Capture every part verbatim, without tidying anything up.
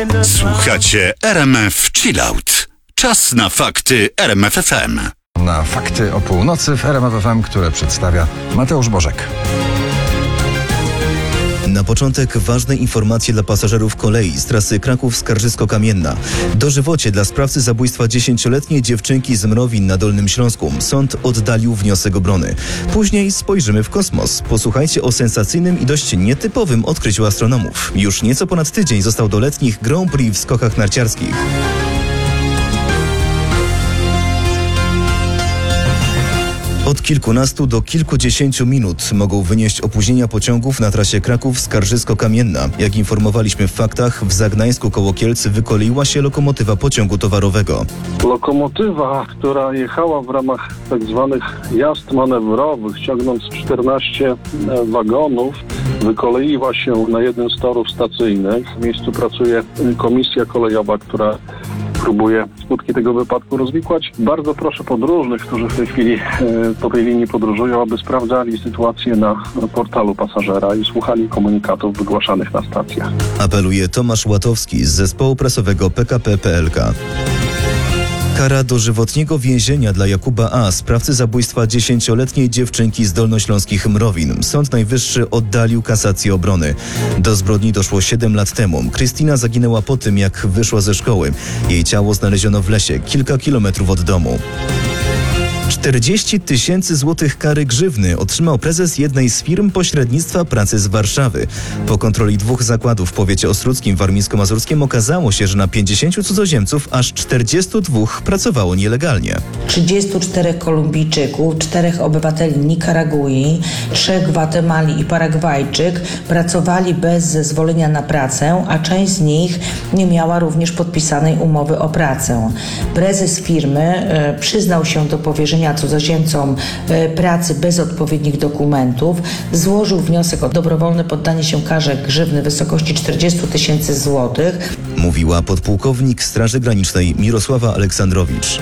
Słuchacie R M F Chillout. Czas na fakty R M F F M. Na fakty o północy w R M F F M, które przedstawia Mateusz Bożek. Na początek ważne informacje dla pasażerów kolei z trasy Kraków-Skarżysko-Kamienna. Dożywocie dla sprawcy zabójstwa dziesięcioletniej dziewczynki z Mrowin na Dolnym Śląsku. Sąd oddalił wniosek obrony. Później spojrzymy w kosmos. Posłuchajcie o sensacyjnym i dość nietypowym odkryciu astronomów. Już nieco ponad tydzień został do letnich Grand Prix w skokach narciarskich. Od kilkunastu do kilkudziesięciu minut mogą wynieść opóźnienia pociągów na trasie Kraków-Skarżysko-Kamienna. Jak informowaliśmy w faktach, w Zagnańsku koło Kielc wykoleiła się lokomotywa pociągu towarowego. Lokomotywa, która jechała w ramach tak zwanych jazd manewrowych, ciągnąc czternaście wagonów, wykoleiła się na jeden z torów stacyjnych. W miejscu pracuje komisja kolejowa, która próbuje skutki tego wypadku rozwikłać. Bardzo proszę podróżnych, którzy w tej chwili e, po tej linii podróżują, aby sprawdzali sytuację na portalu pasażera i słuchali komunikatów wygłaszanych na stacjach. Apeluje Tomasz Łatowski z zespołu prasowego P K P P L K. Kara dożywotniego więzienia dla Jakuba A., sprawcy zabójstwa dziesięcioletniej dziewczynki z dolnośląskich Mrowin. Sąd Najwyższy oddalił kasację obrony. Do zbrodni doszło siedem lat temu. Krystyna zaginęła po tym, jak wyszła ze szkoły. Jej ciało znaleziono w lesie, kilka kilometrów od domu. czterdzieści tysięcy złotych kary grzywny otrzymał prezes jednej z firm pośrednictwa pracy z Warszawy. Po kontroli dwóch zakładów w powiecie ostródzkim, warmińsko-mazurskim okazało się, że na pięćdziesięciu cudzoziemców aż czterdziestu dwóch pracowało nielegalnie. trzydziestu czterech Kolumbijczyków, czterech obywateli Nikaragui, trzech Gwatemali i Paragwajczyk pracowali bez zezwolenia na pracę, a część z nich nie miała również podpisanej umowy o pracę. Prezes firmy e, przyznał się do powierzenia cudzoziemcom pracy bez odpowiednich dokumentów, złożył wniosek o dobrowolne poddanie się karze grzywny w wysokości czterdziestu tysięcy złotych. Mówiła podpułkownik Straży Granicznej Mirosława Aleksandrowicz.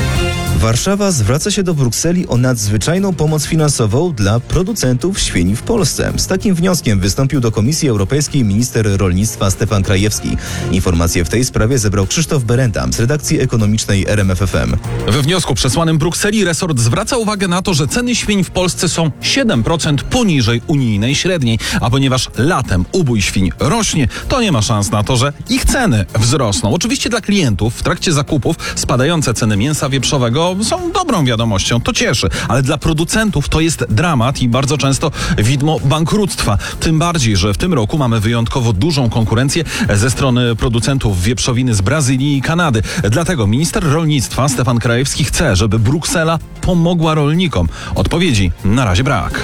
Warszawa zwraca się do Brukseli o nadzwyczajną pomoc finansową dla producentów świń w Polsce. Z takim wnioskiem wystąpił do Komisji Europejskiej minister rolnictwa Stefan Krajewski. Informacje w tej sprawie zebrał Krzysztof Berenda z redakcji ekonomicznej R M F F M. We wniosku przesłanym Brukseli resort zwraca uwagę na to, że ceny świń w Polsce są siedem procent poniżej unijnej średniej, a ponieważ latem ubój świń rośnie, to nie ma szans na to, że ich ceny wzrosną. Oczywiście dla klientów w trakcie zakupów spadające ceny mięsa wieprzowego są dobrą wiadomością, to cieszy, ale dla producentów to jest dramat i bardzo często widmo bankructwa. Tym bardziej, że w tym roku mamy wyjątkowo dużą konkurencję ze strony producentów wieprzowiny z Brazylii i Kanady. Dlatego minister rolnictwa Stefan Krajewski chce, żeby Bruksela pomogła rolnikom. Odpowiedzi na razie brak.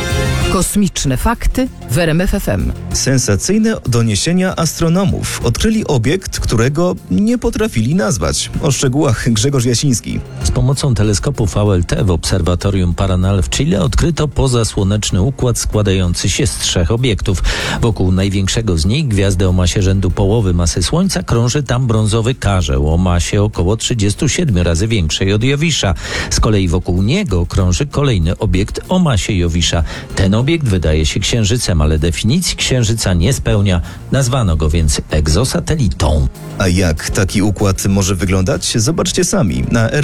Kosmiczne fakty w R M F F M. Sensacyjne doniesienia astronomów. Odkryli obiekt, którego nie potrafili nazwać. O szczegółach Grzegorz Jasiński. Z pomocą teleskopu V L T w obserwatorium Paranal w Chile odkryto pozasłoneczny układ składający się z trzech obiektów. Wokół największego z nich, gwiazdy o masie rzędu połowy masy Słońca, krąży tam brązowy karzeł o masie około trzydziestu siedmiu razy większej od Jowisza. Z kolei wokół niego krąży kolejny obiekt o masie Jowisza. Ten obiekt wydaje się księżycem, ale definicji księżyca nie spełnia. Nazwano go więc egzosatelitą. A jak taki układ może wyglądać? Zobaczcie sami. Na